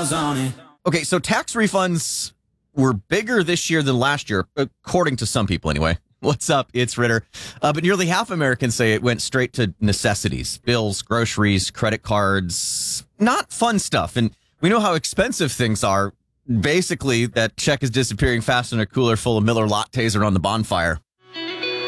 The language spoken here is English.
Okay, so tax refunds were bigger this year than last year, according to some people anyway. What's up? It's Ritter. But nearly half Americans say it went straight to necessities, bills, groceries, credit cards, not fun stuff. And we know how expensive things are. Basically, that check is disappearing faster than a cooler full of Miller lattes around the bonfire.